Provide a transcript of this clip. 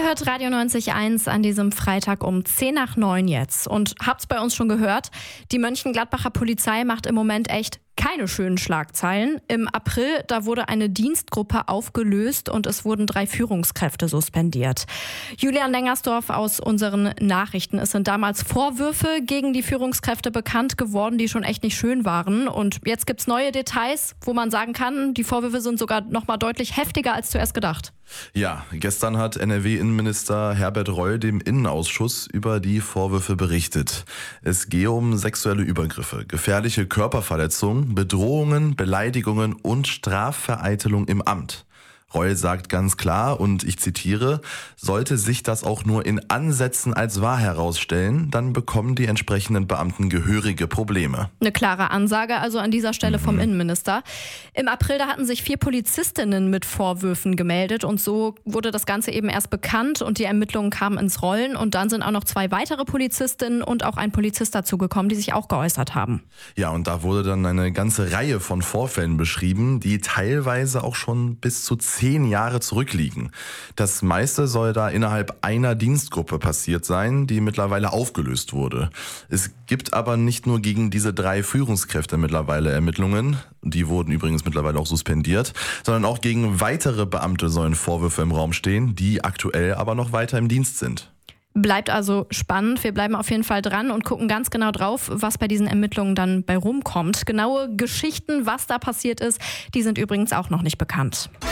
Ihr hört Radio 90.1 an diesem Freitag um 10 nach 9 jetzt. Und habt's bei uns schon gehört, die Mönchengladbacher Polizei macht im Moment echt keine schönen Schlagzeilen. Im April, da wurde eine Dienstgruppe aufgelöst und es wurden 3 Führungskräfte suspendiert. Julian Lengersdorf aus unseren Nachrichten. Es sind damals Vorwürfe gegen die Führungskräfte bekannt geworden, die schon echt nicht schön waren. Und jetzt gibt's neue Details, wo man sagen kann, die Vorwürfe sind sogar noch mal deutlich heftiger als zuerst gedacht. Ja, gestern hat NRW-Innenminister Herbert Reul dem Innenausschuss über die Vorwürfe berichtet. Es gehe um sexuelle Übergriffe, gefährliche Körperverletzungen, Bedrohungen, Beleidigungen und Strafvereitelung im Amt. Reul sagt ganz klar, und ich zitiere, sollte sich das auch nur in Ansätzen als wahr herausstellen, dann bekommen die entsprechenden Beamten gehörige Probleme. Eine klare Ansage also an dieser Stelle vom Innenminister. Im April, da hatten sich 4 Polizistinnen mit Vorwürfen gemeldet und so wurde das Ganze eben erst bekannt und die Ermittlungen kamen ins Rollen und dann sind auch noch 2 weitere Polizistinnen und auch ein Polizist dazugekommen, die sich auch geäußert haben. Ja, und da wurde dann eine ganze Reihe von Vorfällen beschrieben, die teilweise auch schon bis zu 10 Jahre zurückliegen. Das meiste soll da innerhalb einer Dienstgruppe passiert sein, die mittlerweile aufgelöst wurde. Es gibt aber nicht nur gegen diese 3 Führungskräfte mittlerweile Ermittlungen, die wurden übrigens mittlerweile auch suspendiert, sondern auch gegen weitere Beamte sollen Vorwürfe im Raum stehen, die aktuell aber noch weiter im Dienst sind. Bleibt also spannend. Wir bleiben auf jeden Fall dran und gucken ganz genau drauf, was bei diesen Ermittlungen dann bei rumkommt. Genaue Geschichten, was da passiert ist, die sind übrigens auch noch nicht bekannt.